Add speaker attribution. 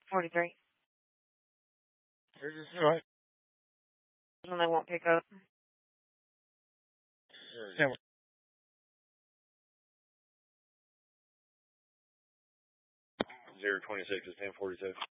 Speaker 1: 43.
Speaker 2: All right.
Speaker 1: And they won't pick up.
Speaker 2: Yeah. 026 is 1042.